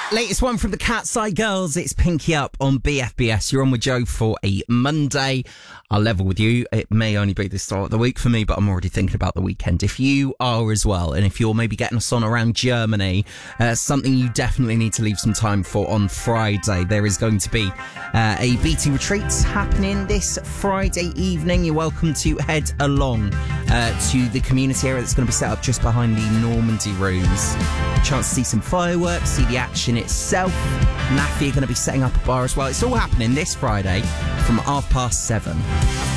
Latest one from the Cat's Eye Girls. It's Pinky Up on BFBS. You're on with Joe for a Monday. I'll level with you. It may only be the start of the week for me, but I'm already thinking about the weekend. If you are as well, and if you're maybe getting us on around Germany, something you definitely need to leave some time for on Friday. There is going to be a BT retreat happening this Friday evening. You're welcome to head along to the community area that's going to be set up just behind the Normandy rooms. A chance to see some fireworks, see the action itself. NAFI are going to be setting up a bar as well. It's all happening this Friday from 7:30.